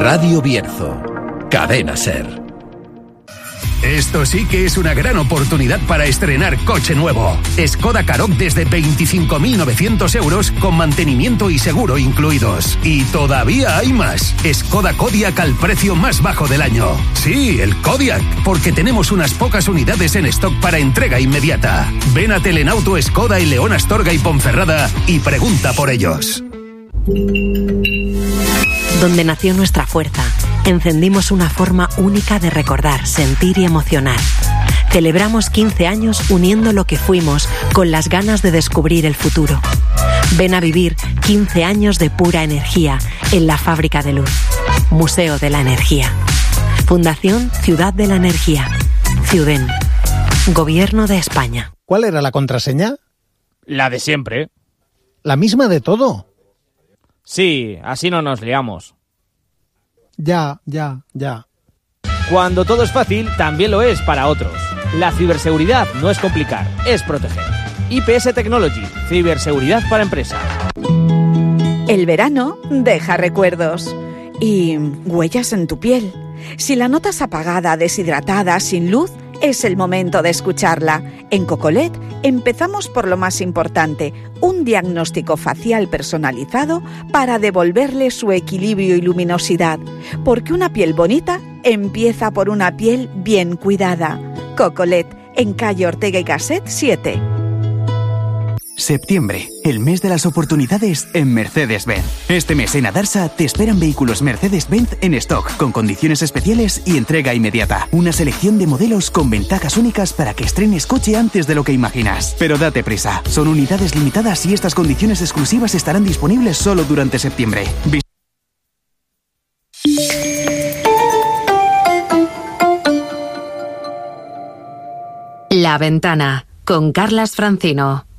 Radio Bierzo, Cadena Ser. Esto sí que es una gran oportunidad para estrenar coche nuevo. Skoda Karoq desde 25.900 euros con mantenimiento y seguro incluidos. Y todavía hay más. Skoda Kodiaq al precio más bajo del año. Sí, el Kodiaq, porque tenemos unas pocas unidades en stock para entrega inmediata. Ven a Telenauto Skoda en León, Astorga y Ponferrada y pregunta por ellos. Donde nació nuestra fuerza, encendimos una forma única de recordar, sentir y emocionar. Celebramos 15 años uniendo lo que fuimos con las ganas de descubrir el futuro. Ven a vivir 15 años de pura energía en la Fábrica de Luz. Museo de la Energía. Fundación Ciudad de la Energía. Ciuden. Gobierno de España. ¿Cuál era la contraseña? La de siempre. ¿La misma de todo? Sí, así no nos liamos. Ya. Cuando todo es fácil, también lo es para otros. La ciberseguridad no es complicar, es proteger. IPS Technology, ciberseguridad para empresas. El verano deja recuerdos y huellas en tu piel. Si la notas apagada, deshidratada, sin luz, es el momento de escucharla. En Cocolet empezamos por lo más importante, un diagnóstico facial personalizado para devolverle su equilibrio y luminosidad. Porque una piel bonita empieza por una piel bien cuidada. Cocolet, en calle Ortega y Gasset 7. Septiembre, el mes de las oportunidades en Mercedes-Benz. Este mes en Adarsa te esperan vehículos Mercedes-Benz en stock, con condiciones especiales y entrega inmediata. Una selección de modelos con ventajas únicas para que estrenes coche antes de lo que imaginas. Pero date prisa, son unidades limitadas y estas condiciones exclusivas estarán disponibles solo durante septiembre. La Ventana, con Carlas Francino.